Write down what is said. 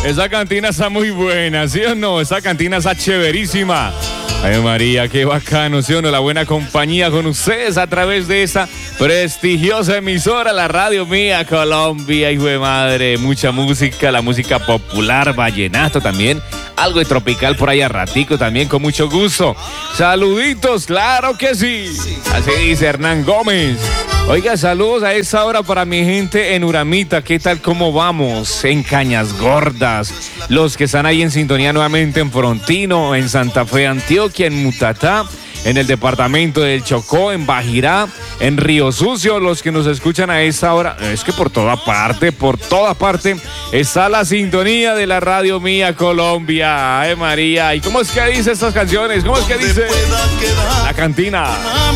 Esa cantina está muy buena, ¿sí o no? Esa cantina está chéverísima. Ay, María, qué bacano, ¿sí o no? La buena compañía con ustedes a través de esa prestigiosa emisora, la Radio Mía Colombia, hijo de madre. Mucha música, la música popular, vallenato también. Algo de tropical por ahí a ratico también, con mucho gusto. Saluditos, claro que sí. Así dice Hernán Gómez. Oiga, saludos a esta hora para mi gente en Uramita. ¿Qué tal? ¿Cómo vamos? En Cañas Gordas. Los que están ahí en sintonía nuevamente en Frontino, en Santa Fe, Antioquia, en Mutatá, en el departamento del Chocó, en Bajirá, en Río Sucio, los que nos escuchan a esta hora. Es que por toda parte está la sintonía de la Radio Mía Colombia. Ay, María. ¿Y cómo es que dice estas canciones? ¿Cómo es que dice? La cantina.